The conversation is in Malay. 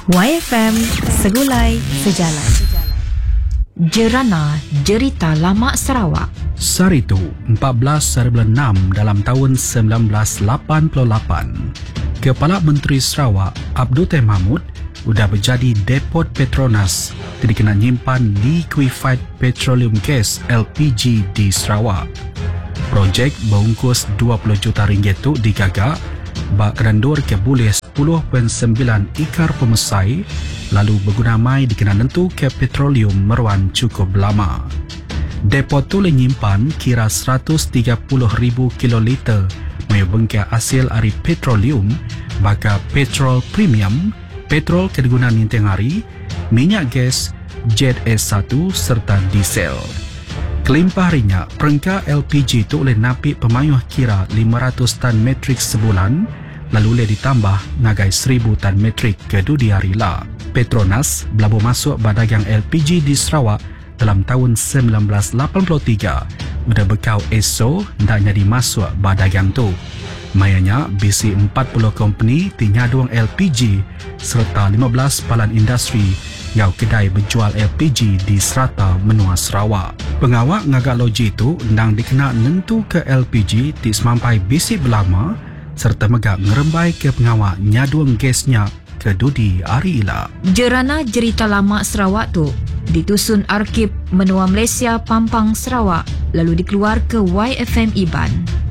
YFM Segulai Sejalan. Jerana Jerita Lama Sarawak. Saritu 14/6 dalam tahun 1988. Kepala Menteri Sarawak Abdul Teh Mahmud sudah menjadi Depot Petronas jadi kena nyimpan Liquefied Petroleum Gas LPG di Sarawak. Projek berungkus 20 juta ringgit tu digagak bak kerandur ke boleh 10.9 ekar pemesai lalu berguna mai dikena nentu ke petroleum meruan cukup lama. Depot tu lenyimpan kira 130,000 kiloliter mayu bengkak hasil ari petroleum baka petrol premium, petrol kegunaan inteng hari, minyak gas, jet S1 serta diesel. Kelimpah harinya, perengka LPG tu oleh napik pemayuh kira 500 tan metrik sebulan, lalu boleh ditambah nagai 1,000 tan metrik ke dudi hari lah. Petronas belabur masuk badagang LPG di Sarawak dalam tahun 1983. Udah bekau ESO dan jadi masuk badagang tu. Mayanya bisi 40 company tinyadung LPG serta 15 palan industri yang kedai berjual LPG di serata menua Sarawak. Pengawak ngagak loji itu nang dikena nentu ke LPG ti semampai bisi belama serta megak ngerembai ke pengawak nyaduang gasnya ke dudi hari ila. Jerana Jerita Lama Sarawak tu ditusun Arkib Menua Malaysia Pampang Sarawak lalu dikeluar ke YFM Iban.